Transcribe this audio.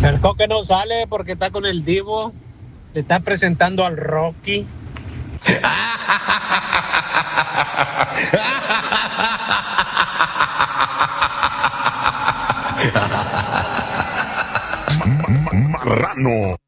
El Coque no sale porque está con el Divo. Le está presentando al Rocky. Marrano.